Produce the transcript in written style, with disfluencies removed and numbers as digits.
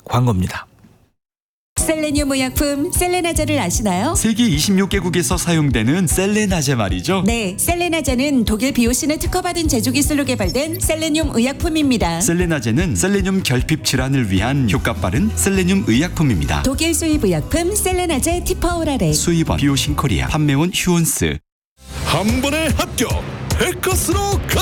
광고입니다. 셀레늄 의약품 셀레나제를 아시나요? 세계 26개국에서 사용되는 셀레나제 말이죠. 네, 셀레나제는 독일 비오신을 특허받은 제조 기술로 개발된 셀레늄 의약품입니다. 셀레나제는 셀레늄 결핍 질환을 위한 효과 빠른 셀레늄 의약품입니다. 독일 수입 의약품 셀레나제 티퍼오라레. 수입원 비오신 코리아, 판매원 휴온스. 한 번에 합격! 백커스로 가!